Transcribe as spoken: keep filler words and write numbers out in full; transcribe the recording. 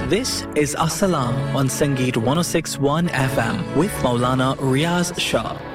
This is As-Salam on Sangeet one oh six point one F M with Maulana Riaz Shah.